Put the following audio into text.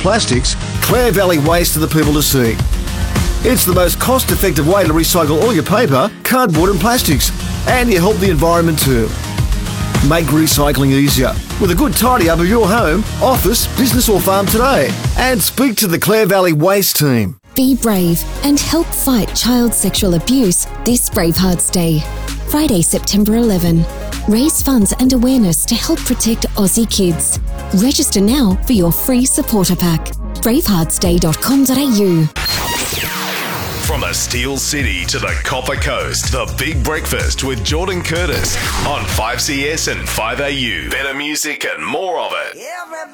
plastics, Clare Valley Waste are the people to see. It's the most cost-effective way to recycle all your paper, cardboard and plastics. And you help the environment too. Make recycling easier with a good tidy up of your home, office, business or farm today. And speak to the Clare Valley Waste team. Be brave and help fight child sexual abuse this Bravehearts Day. Friday, September 11. Raise funds and awareness to help protect Aussie kids. Register now for your free supporter pack. braveheartsday.com.au. From the Steel City to the Copper Coast, the Big Breakfast with Jordan Curtis on 5CS and 5AU. Better music and more of it.